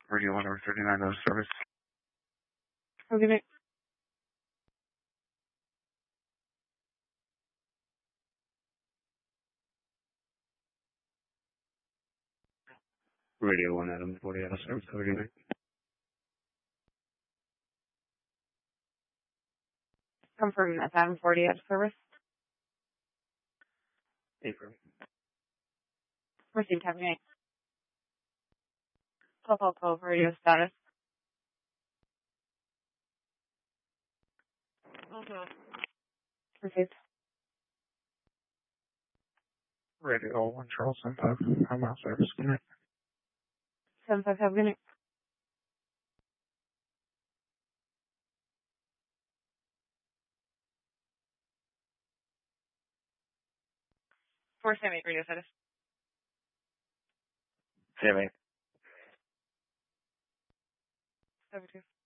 Radio 139 out of service. Good night. Radio 1 Adam 40 out of service. Good night. Confirm that's Adam 40 out of service. April. Received. Have a good night. 12 radio status. Received. Radio 1 Charles 75. I'm out of service. Good night. 75. Have a good night. Sam 8 radio status. Sam 8. 72.